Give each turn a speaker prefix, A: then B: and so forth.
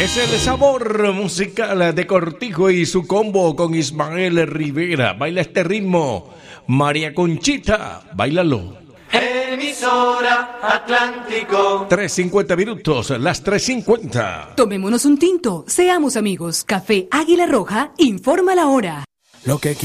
A: Es el sabor musical de Cortijo y su combo con Ismael Rivera. Baila este ritmo. María Conchita, báilalo.
B: Emisora Atlántico.
A: 3:50 minutos, las 3:50.
C: Tomémonos un tinto, seamos amigos. Café Águila Roja informa la hora.
D: Lo que